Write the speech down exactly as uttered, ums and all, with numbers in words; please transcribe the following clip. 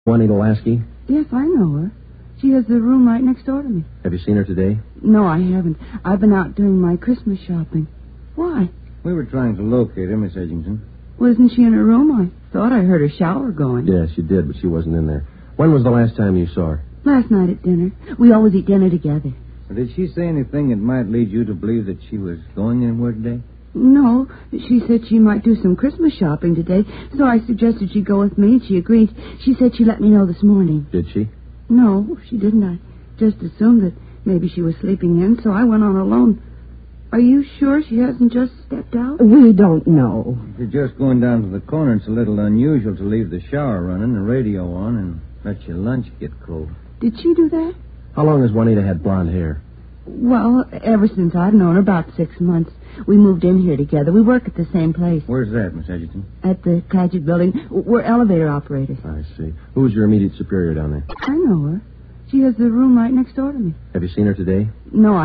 Juanita Lasky? Yes, I know her. She has the room right next door to me. Have you seen her today? No, I haven't. I've been out doing my Christmas shopping. Why? We were trying to locate her, Miss Edgington. Well, isn't she in her room? I thought I heard her shower going. Yes, you did, but she wasn't in there. When was the last time you saw her? Last night at dinner. We always eat dinner together. Did she say anything that might lead you to believe that she was going anywhere today? No, she said she might do some Christmas shopping today, so I suggested she go with me, and she agreed. She said she let me know this morning. Did she? No, she didn't. I just assumed that maybe she was sleeping in, so I went on alone. Are you sure she hasn't just stepped out? We don't know. If you're just going down to the corner, it's a little unusual to leave the shower running, the radio on, and let your lunch get cold. Did she do that? How long has Juanita had blonde hair? Well, ever since I've known her, about six months. We moved in here together. We work at the same place. Where's that, Miss Edgerton? At the Cadgett building. We're elevator operators. I see. Who's your immediate superior down there? I know her. She has the room right next door to me. Have you seen her today? No, I